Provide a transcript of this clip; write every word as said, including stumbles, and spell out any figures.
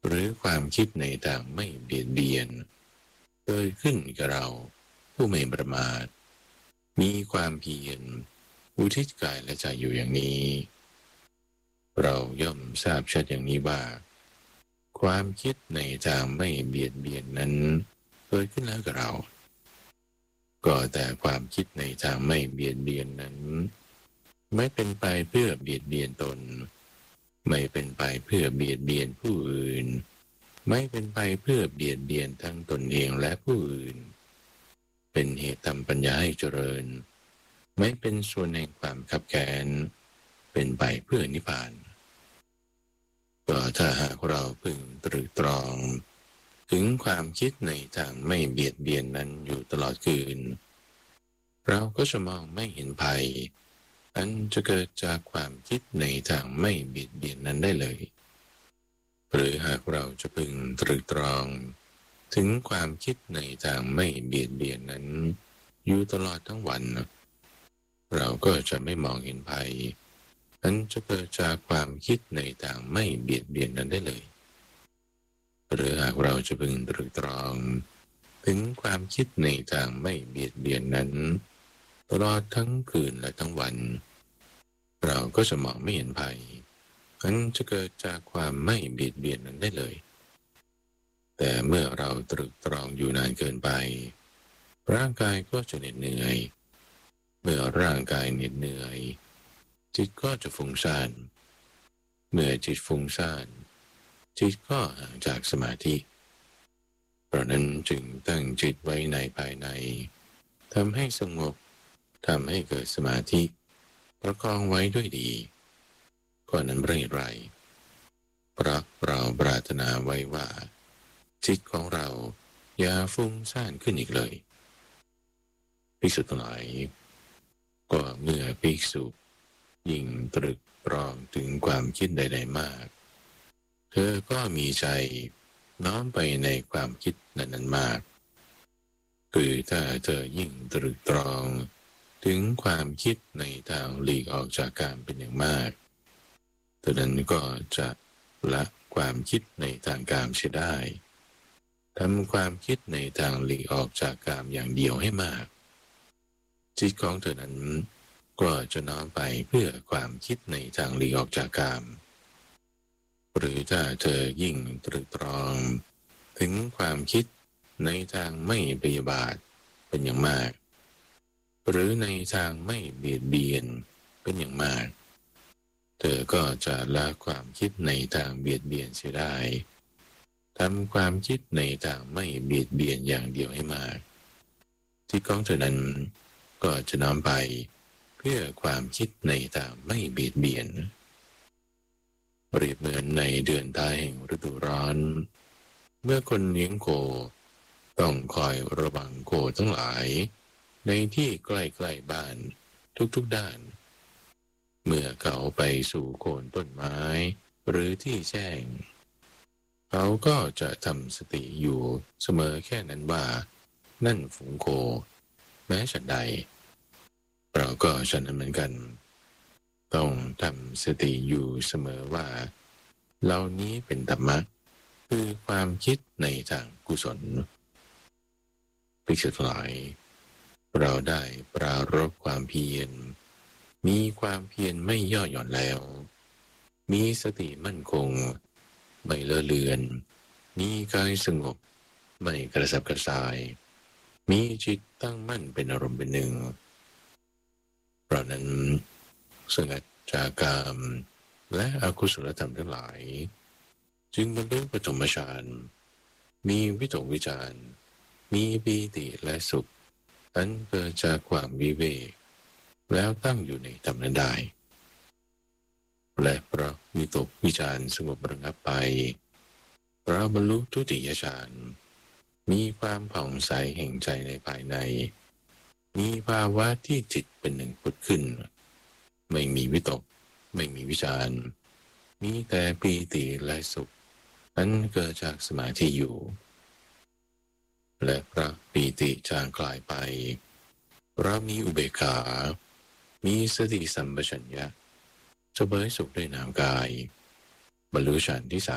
หรือความคิดในทางไม่เบียดเบียนเกิดขึ้นกับเราผู้ไม่ประมาทมีความเพียรอุทิศกายและใจอยู่อย่างนี้เราย่อมทราบชัดอย่างนี้ว่าความคิดในทางไม่เบียดเบียนนั้นเกิดขึ้นแล้วกับเราก็แต่ความคิดในทางไม่เบียดเบียนนั้นไม่เป็นไปเพื่อเบียดเบียนตนไม่เป็นไปเพื่อเบียดเบียนผู้อื่นไม่เป็นไปเพื่อเบียดเบียนทั้งตนเองและผู้อื่นเป็นเหตุทำปัญญาให้เจริญไม่เป็นส่วนแห่งความขับแค้นเป็นไปเพื่อนิพพานก็ถ้าหากเราพึงตรึกตรองถึงความคิดในทางไม่เบียดเบียนนั้นอยู่ตลอดคืนเราก็จะมองไม่เห็นภัยอันจะเกิดจากความคิดในทางไม่เบียดเบียนนั้นได้เลยหรือหากเราจะพึงตรึกตรองถึงความคิดในทางไม่เบียดเบียนนั้นอยู่ตลอดทั้งวันเราก็จะไม่มองเห็นภัยอันจะเกิดจากความคิดในทางไม่เบียดเบียนนั้นได้เลยหรือหากเราจะพึงตรึกตรองถึงความคิดในทางไม่เบียดเบียนนั้นตลอดทั้งคืนและทั้งวันเราก็จะมองไม่เห็นภัยอันจะเกิดจากความไม่เบียดเบียนนั้นได้เลยแต่เมื่อเราตรึกตรองอยู่นานเกินไปร่างกายก็จะเหน็ดเหนื่อยเมื่อร่างกายเหน็ดเหนื่อยจิตก็จะฟุ้งซ่านเมื่อจิตฟุ้งซ่านจิตก็ห่างจากสมาธิเพราะนั้นจึงตั้งจิตไว้ในภายในทำให้สงบทำให้เกิดสมาธิประคองไว้ด้วยดีก็นั้นเรื่องไรเพราะเราปรารถนาไว้ว่าจิตของเราอย่าฟุ้งซ่านขึ้นอีกเลยภิกษุทั้งหลายก็เมื่อภิกษุยิ่งตรึกตรองถึงความคิดใดๆมากเธอก็มีใจน้อมไปในความคิดนั้นๆมากคือถ้าเธอยิ่งตรึกตรองถึงความคิดในทางหลีกออกจากการเป็นอย่างมากเธอนั้นก็จะละความคิดในทางกามเสียได้ทำความคิดในทางหลีกออกจากกามอย่างเดียวให้มากจิตของเธอนั้นก็จะน้อมไปเพื่อความคิดในทางหลีกออกจากกามหรือถ้าเธอยิ่งตรึกตรองถึงความคิดในทางไม่พยาบาทเป็นอย่างมากหรือในทางไม่เบียดเบียนเป็นอย่างมากเธอก็จะละความคิดในทางเบียดเบียนเสียได้ทำความคิดในทางไม่เบียดเบียนอย่างเดียวให้มากที่ของเธอนั้นก็จะน้อมไปเพื่อความคิดในทางไม่เบียดเบียนเปรียบเหมือนในเดือนท้ายแห่งฤดูร้อนเมื่อคนเลี้ยงโคต้องคอยระวังโคทั้งหลายในที่ใกล้ๆบ้านทุกๆด้านเมื่อเขาไปสู่โคนต้นไม้หรือที่แจ้งเขาก็จะทำสติอยู่เสมอแค่นั้นว่านั่นฝูงโคแม้ฉันใดเราก็ฉันนั้นเหมือนกันต้องทำสติอยู่เสมอว่าเหล่านี้เป็นธรรมะคือความคิดในทางกุศลภิกษุทั้งหลายเราได้ปรารภความเพียรมีความเพียรไม่ย่อหย่อนแล้วมีสติมั่นคงไม่เลอะเลือนมีกายสงบไม่กระสับกระส่ายมีจิตตั้งมั่นเป็นอารมณ์เป็นหนึ่งเพราะนั้นสงัดจากกามและอกุศลธรรมทั้งหลายจึงบรรลุปฐมฌานมีวิตกวิจารมีปีติและสุขอันเกิดจากความวิเวกแล้วตั้งอยู่ในธรรมนั้นได้และเพราะวิตกวิจารสงบระงับไปเพราะบรรลุทุติยฌานมีความผ่องใสแห่งใจในภายในมีภาวะที่จิตเป็นหนึ่งผุดขึ้นไม่มีวิตกไม่มีวิจารมีแต่ปีติและสุขอันเกิดจากสมาธิอยู่และพระปีติจางกลายไปเรามีอุเบกขามีสติสัมปชัญญะเสวยสุขด้วยนามกายบรรลุฌานที่สาม